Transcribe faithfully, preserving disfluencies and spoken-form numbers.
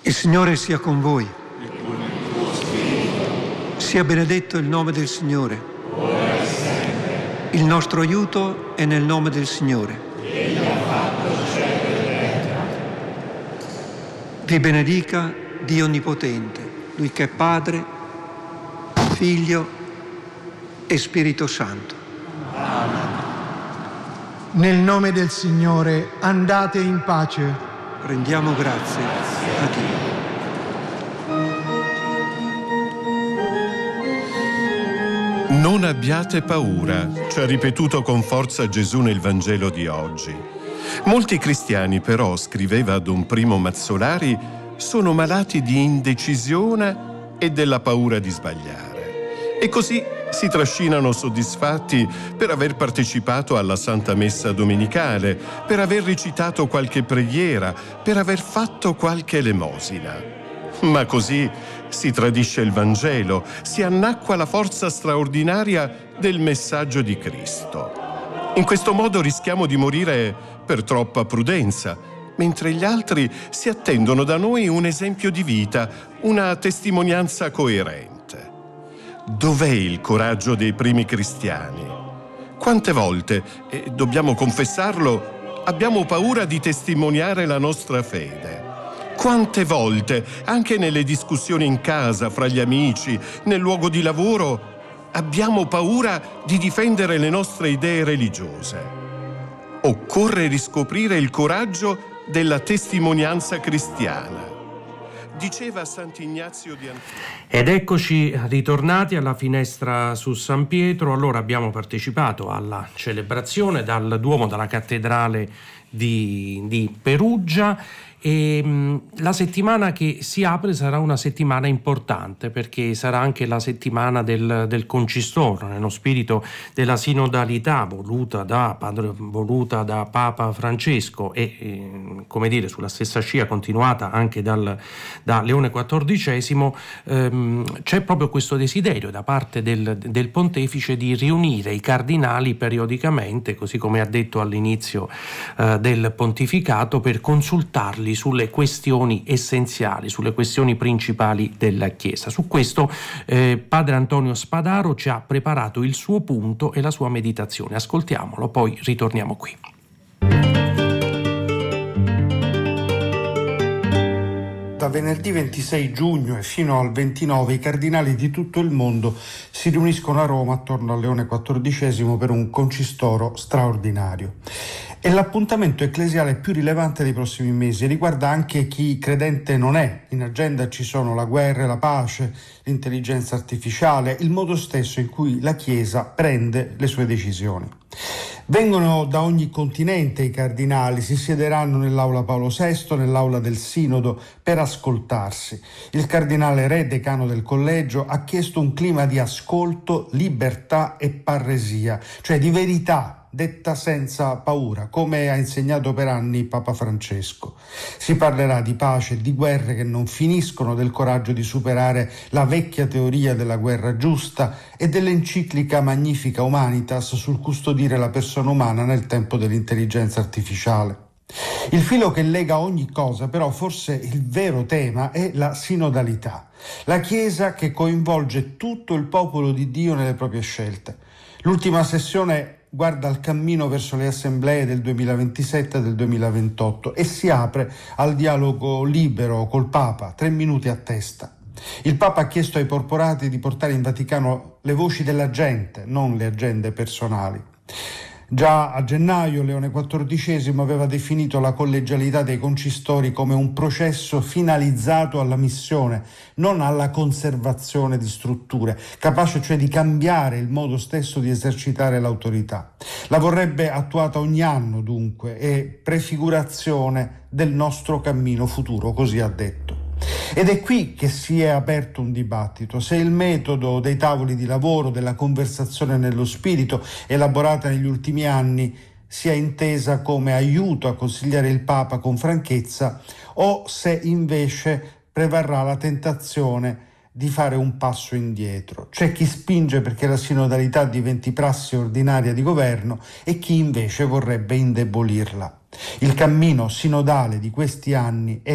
Il Signore sia con voi. Sia benedetto il nome del Signore. Ora e sempre. Il nostro aiuto è nel nome del Signore. Egli ha fatto cielo e terra. Vi benedica Dio Onnipotente, Lui che è Padre, Figlio e Spirito Santo. Amen. Nel nome del Signore andate in pace. Rendiamo grazie a Dio. Non abbiate paura, ci ha ripetuto con forza Gesù nel Vangelo di oggi. Molti cristiani però, scriveva Don Primo Mazzolari, sono malati di indecisione e della paura di sbagliare. E così si trascinano soddisfatti per aver partecipato alla Santa Messa domenicale, per aver recitato qualche preghiera, per aver fatto qualche elemosina. Ma così si tradisce il Vangelo, si annacqua la forza straordinaria del messaggio di Cristo. In questo modo rischiamo di morire per troppa prudenza, mentre gli altri si attendono da noi un esempio di vita, una testimonianza coerente. Dov'è il coraggio dei primi cristiani? Quante volte, e dobbiamo confessarlo, abbiamo paura di testimoniare la nostra fede? Quante volte, anche nelle discussioni in casa, fra gli amici, nel luogo di lavoro, abbiamo paura di difendere le nostre idee religiose? Occorre riscoprire il coraggio della testimonianza cristiana. Diceva Sant'Ignazio di Antiochia. Ed eccoci ritornati alla finestra su San Pietro. Allora abbiamo partecipato alla celebrazione dal Duomo della Cattedrale di, di Perugia. E mh, la settimana che si apre sarà una settimana importante, perché sarà anche la settimana del, del Concistoro, nello spirito della sinodalità voluta da, padre, voluta da Papa Francesco e eh, come dire sulla stessa scia continuata anche dal, da Leone quattordicesimo. Ehm, c'è proprio questo desiderio da parte del, del pontefice di riunire i cardinali periodicamente, così come ha detto all'inizio eh, del pontificato, per consultarli sulle questioni essenziali, sulle questioni principali della Chiesa. Su questo eh, padre Antonio Spadaro ci ha preparato il suo punto e la sua meditazione. Ascoltiamolo, poi ritorniamo qui. Da venerdì ventisei giugno e fino al ventinove i cardinali di tutto il mondo si riuniscono a Roma attorno a Leone quattordicesimo per un concistoro straordinario. È l'appuntamento ecclesiale più rilevante dei prossimi mesi e riguarda anche chi credente non è. In agenda ci sono la guerra e la pace, l'intelligenza artificiale, il modo stesso in cui la Chiesa prende le sue decisioni. Vengono da ogni continente i cardinali, si siederanno nell'aula Paolo sesto, nell'aula del Sinodo, per ascoltarsi. Il cardinale Re, decano del collegio, ha chiesto un clima di ascolto, libertà e parresia, cioè di verità detta senza paura, come ha insegnato per anni Papa Francesco. Si parlerà di pace e di guerre che non finiscono, del coraggio di superare la vecchia teoria della guerra giusta e dell'enciclica Magnifica Humanitas sul custodire la persona umana nel tempo dell'intelligenza artificiale. Il filo che lega ogni cosa, però forse il vero tema, è la sinodalità, la Chiesa che coinvolge tutto il popolo di Dio nelle proprie scelte. L'ultima sessione guarda al cammino verso le assemblee del duemilaventisette e del duemilaventotto e si apre al dialogo libero col Papa, tre minuti a testa. Il Papa ha chiesto ai porporati di portare in Vaticano le voci della gente, non le agende personali. Già a gennaio Leone quattordicesimo aveva definito la collegialità dei concistori come un processo finalizzato alla missione, non alla conservazione di strutture, capace cioè di cambiare il modo stesso di esercitare l'autorità. La vorrebbe attuata ogni anno dunque, e prefigurazione del nostro cammino futuro, così ha detto. Ed è qui che si è aperto un dibattito: se il metodo dei tavoli di lavoro, della conversazione nello spirito, elaborata negli ultimi anni, sia intesa come aiuto a consigliare il Papa con franchezza, o se invece prevarrà la tentazione di fare un passo indietro. C'è chi spinge perché la sinodalità diventi prassi ordinaria di governo e chi invece vorrebbe indebolirla. Il cammino sinodale di questi anni è